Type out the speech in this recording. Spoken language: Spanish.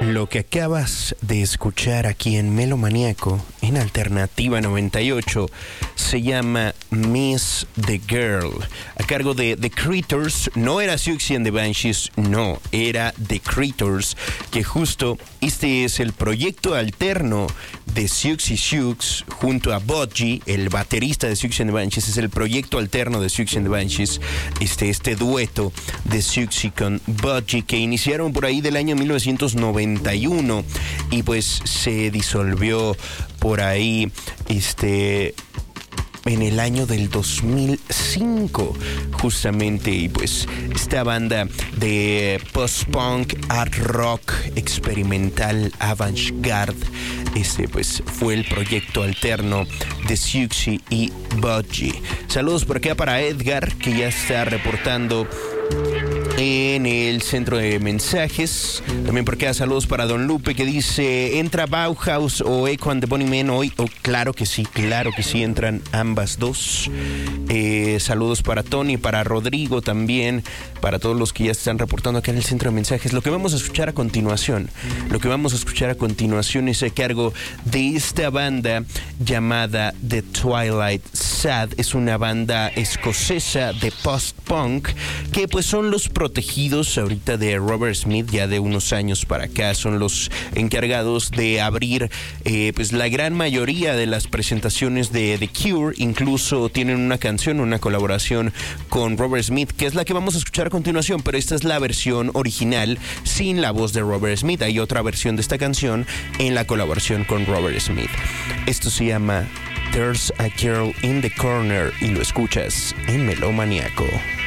Lo que acabas de escuchar aquí en Melomaniaco, en Alternativa 98, se llama Miss the Girl, a cargo de The Critters. No era Siouxsie and the Banshees, no, era The Critters, que justo este es el proyecto alterno de Siouxsie Sioux junto a Budgie, el baterista de Siouxsie and the Banshees. Es el proyecto alterno de Siouxsie and the Banshees, este dueto de Siouxsie con Budgie, que iniciaron por ahí del año 1991 y pues se disolvió por ahí en el año del 2005 justamente. Y pues esta banda de post-punk, art rock, experimental, avant-garde, pues fue el proyecto alterno de Siouxsie y Budgie. Saludos por acá para Edgar, que ya está reportando en el centro de mensajes. También por acá saludos para Don Lupe, que dice: ¿entra Bauhaus o Echo and the Bunnymen hoy? Oh, claro que sí, entran ambas dos. Saludos para Tony, para Rodrigo también, para todos los que ya están reportando acá en el centro de mensajes. Lo que vamos a escuchar a continuación es a cargo de esta banda llamada The Twilight Sad. Es una banda escocesa de post-punk que pues son los protegidos ahorita de Robert Smith. Ya de unos años para acá son los encargados de abrir pues la gran mayoría de las presentaciones de The Cure. Incluso tienen una canción, una colaboración con Robert Smith, que es la que vamos a escuchar a continuación, pero esta es la versión original sin la voz de Robert Smith. Hay otra versión de esta canción en la colaboración con Robert Smith. Esto se llama There's a Girl in the Corner y lo escuchas en Melomaniaco.